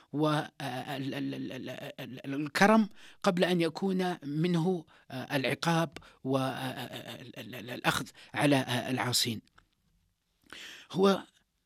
والكرم قبل أن يكون منه العقاب والأخذ على العاصين. هو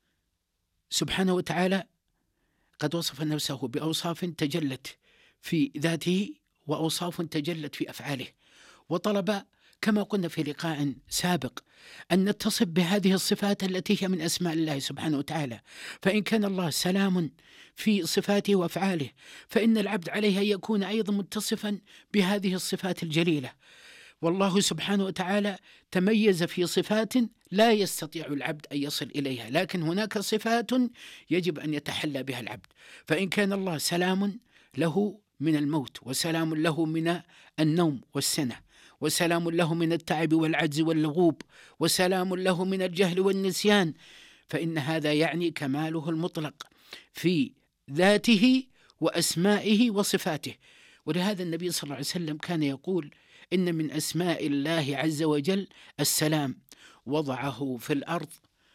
سبحانه وتعالى قد وصف نفسه بأوصاف تجلت في ذاته وأوصاف تجلت في أفعاله، وطلب كما قلنا في لقاء سابق أن نتصف بهذه الصفات التي هي من أسماء الله سبحانه وتعالى. فإن كان الله سلام في صفاته وأفعاله، فإن العبد عليه أن يكون أيضا متصفا بهذه الصفات الجليلة. والله سبحانه وتعالى تميز في صفات لا يستطيع العبد أن يصل إليها، لكن هناك صفات يجب أن يتحلى بها العبد. فإن كان الله سلام له من الموت، وسلام له من النوم والسنة، وسلام له من التعب والعجز واللغوب، وسلام له من الجهل والنسيان، فإن هذا يعني كماله المطلق في ذاته وأسمائه وصفاته. ولهذا النبي صلى الله عليه وسلم كان يقول: إن من أسماء الله عز وجل السلام، وضعه في الأرض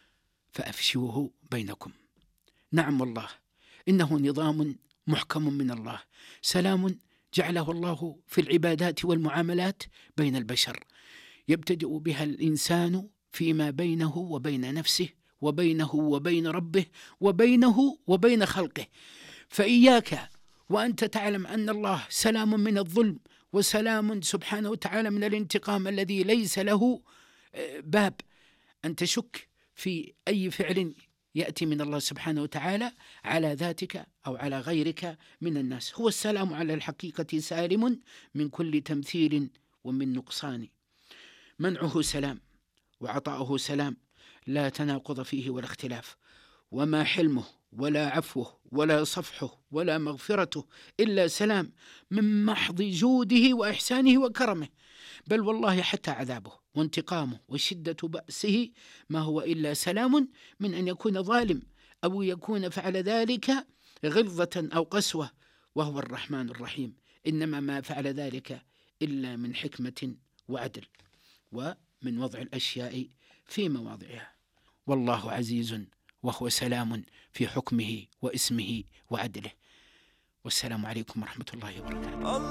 فأفشوه بينكم. نعم والله، إنه نظام محكم من الله، سلام جعله الله في العبادات والمعاملات بين البشر، يبتدئ بها الإنسان فيما بينه وبين نفسه، وبينه وبين ربه، وبينه وبين خلقه. فإياك وأنت تعلم أن الله سلام من الظلم، وسلام سبحانه وتعالى من الانتقام الذي ليس له باب، أن تشك في أي فعل يأتي من الله سبحانه وتعالى على ذاتك أو على غيرك من الناس. هو السلام على الحقيقة سالم من كل تمثيل ومن نقصان، منعه سلام وعطاؤه سلام، لا تناقض فيه ولا اختلاف، وما حلمه ولا عفوه ولا صفحه ولا مغفرته إلا سلام من محض جوده وإحسانه وكرمه. بل والله حتى عذابه وانتقامه وشدة بأسه ما هو إلا سلام من أن يكون ظالم أو يكون فعل ذلك غلظة أو قسوة، وهو الرحمن الرحيم، إنما ما فعل ذلك إلا من حكمة وعدل ومن وضع الأشياء في مواضعها. والله عزيز وهو سلام في حكمه واسمه وعدله. والسلام عليكم ورحمة الله وبركاته.